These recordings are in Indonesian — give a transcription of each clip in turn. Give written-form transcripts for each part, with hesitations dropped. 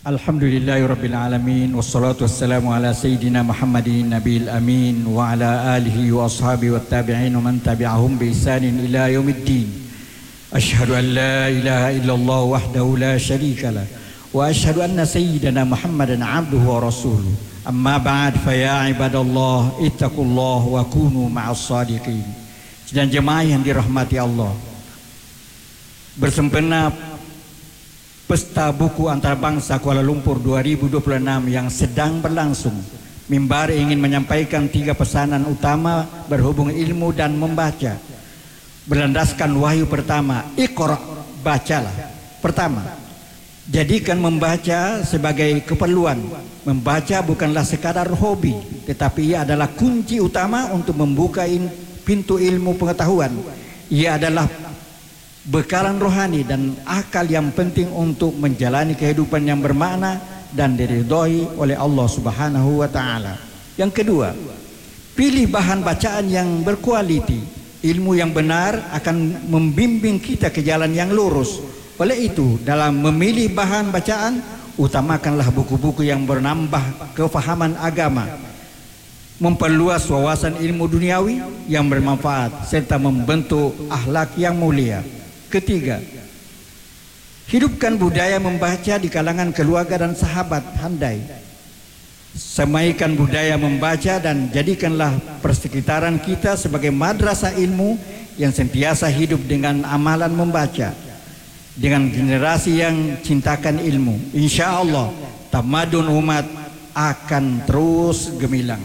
Alhamdulillahirabbil alamin wassalatu wassalamu ala sayyidina Muhammadin nabiyil amin wa ala alihi wa ashabihi wat tabi'in wa man tabi'ahum bi ihsanin ila yaumiddin. Asyhadu an la ilaha illallah wahdahu la syarika lah wa asyhadu anna sayyidana Muhammadan abduhu wa rasuluh. Amma ba'd fa ya ibadallah ittaqullaha wa kunu ma'as shadiqin. Dan jemaah yang dirahmati Allah, bersempena Pesta Buku Antarabangsa Kuala Lumpur 2026 yang sedang berlangsung, Mimbar ingin menyampaikan 3 pesanan utama berhubung ilmu dan membaca. Berlandaskan wahyu pertama, Iqra, bacalah. Pertama, jadikan membaca sebagai keperluan. Membaca bukanlah sekadar hobi, tetapi ia adalah kunci utama untuk membuka pintu ilmu pengetahuan. Ia adalah bekalan rohani dan akal yang penting untuk menjalani kehidupan yang bermakna dan diridhoi oleh Allah Subhanahu wa taala. Yang kedua, pilih bahan bacaan yang berkualiti. Ilmu yang benar akan membimbing kita ke jalan yang lurus. Oleh itu, dalam memilih bahan bacaan, utamakanlah buku-buku yang menambah kefahaman agama, memperluas wawasan ilmu duniawi yang bermanfaat serta membentuk akhlak yang mulia. Ketiga, hidupkan budaya membaca di kalangan keluarga dan sahabat handai. Semaikan budaya membaca dan jadikanlah persekitaran kita sebagai madrasah ilmu yang sentiasa hidup dengan amalan membaca. Dengan generasi yang cintakan ilmu, insya Allah tamadun umat akan terus gemilang.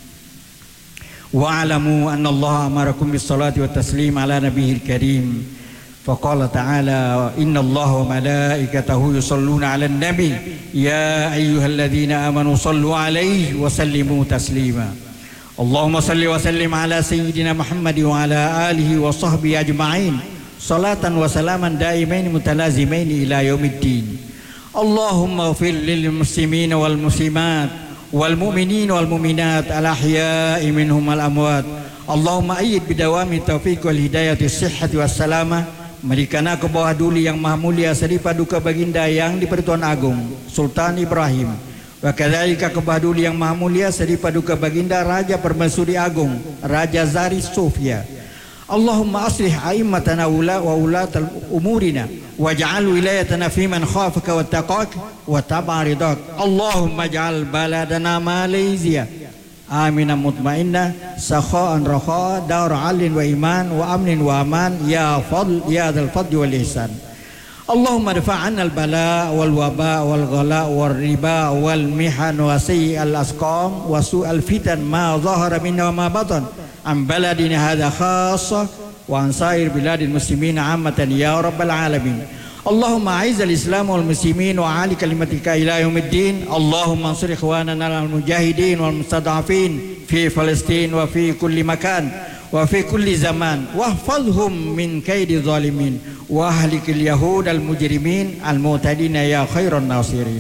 Wa'alamu anna Allah amarakum bis salati wa taslim ala nabiyil karim. فقال تعالى إن الله وملائكته يصلون على النبي يا أيها الذين آمنوا صلوا عليه وسلموا تسليما اللهم صل وسلم على سيدنا محمد وعلى آله وصحبه أجمعين صلاة وسلاما دائمين متلازمين إلى يوم الدين اللهم اغفر للمسلمين والمسلمات والمؤمنين والمؤمنات الأحياء منهم والأموات اللهم أيد بدوام التوفيق والهداية الصحة والسلامة. Merikana ke bawah duli yang maha mulia Seri Paduka Baginda yang di-Pertuan Agung Sultan Ibrahim, wa kadzalika ke bawah duli yang maha mulia Seri Paduka Baginda Raja Permaisuri Agung Raja Zari Sofia. Allahumma aslih a'immatana wa ulatal umurina waj'al wilayatana fi man khafaka wattaqak wa tabi'a ridak. Allahumma ij'al baladana Malaysia aminan mutmainnah sakha'an rakha dar alin wa iman wa amnin wa aman ya fadl ya dzal fadli wal ihsan. Allahumma dfa' 'anna al bala wal waba wal ghala wal riba wal mihan wa sayyi'al asqam wa su'al fitan ma dhahara minha wa ma batan an baladina hadha khassa wa an sa'ir biladil muslimin 'ammatan ya rabbal alamin. Allahumma a'izzal Islam wal muslimin wa 'ali kalimatika ila yaumiddin. Allahumma ansur ikhwanana al mujahidin wal mustad'afin fi Palestin wa fi kulli makan wa fi kulli zaman wahfazhum min kaidi zalimin wa ahlikil yahud al mujrimin al mu'tadina ya khairan nasirin.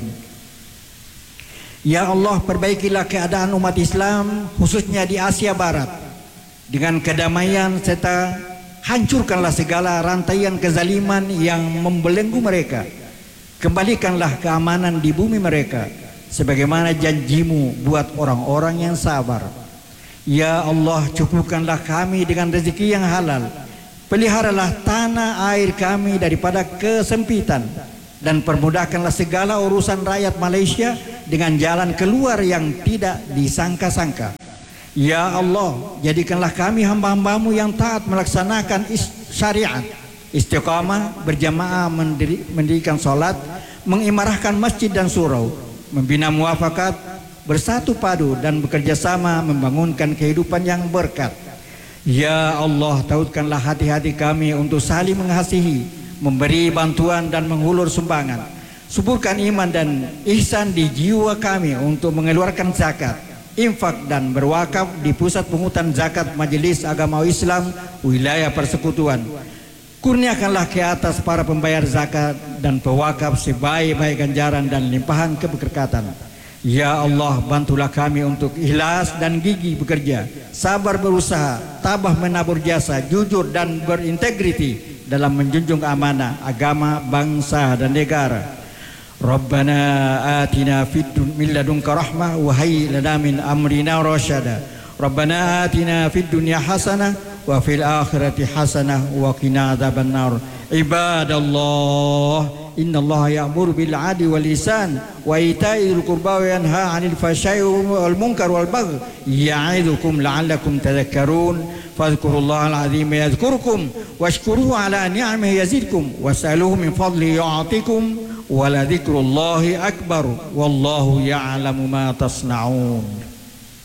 Ya Allah, perbaikilah keadaan umat Islam khususnya di Asia Barat dengan kedamaian serta hancurkanlah segala rantaian kezaliman yang membelenggu mereka. Kembalikanlah keamanan di bumi mereka sebagaimana janjimu buat orang-orang yang sabar. Ya Allah, cukupkanlah kami dengan rezeki yang halal. Peliharalah tanah air kami daripada kesempitan dan permudahkanlah segala urusan rakyat Malaysia dengan jalan keluar yang tidak disangka-sangka. Ya Allah, jadikanlah kami hamba-hambamu yang taat melaksanakan syariat, istiqamah, berjamaah mendirikan salat, mengimarahkan masjid dan surau, membina muafakat, bersatu padu dan bekerja sama membangunkan kehidupan yang berkat. Ya Allah, tautkanlah hati-hati kami untuk saling mengasihi, memberi bantuan dan menghulur sumbangan. Suburkan iman dan ihsan di jiwa kami untuk mengeluarkan zakat, infak dan berwakaf di pusat pungutan zakat Majelis Agama Islam wilayah persekutuan. Kurniakanlah ke atas para pembayar zakat dan pewakaf sebaik-baik ganjaran dan limpahan keberkatan. Ya Allah, bantulah kami untuk ikhlas dan gigih bekerja, sabar berusaha, tabah menabur jasa, jujur dan berintegriti dalam menjunjung amanah agama, bangsa dan negara. ربنا آتنا من لدنك رحمة وهيئ لنا من أمرنا رشدا ربنا آتنا في الدنيا حسنة وفي الآخرة حسنة وقنا عذاب النار عباد الله إن الله يأمر بالعدل والإحسان وإيتاء ذي القربى وينهى عن الفحشاء والمنكر والبغي يعظكم لعلكم تذكرون فاذكروا الله العظيم يذكركم واشكروه على نعمه يزدكم واسألوه من فضله يعطيكم ولذكر الله أكبر والله يعلم ما تصنعون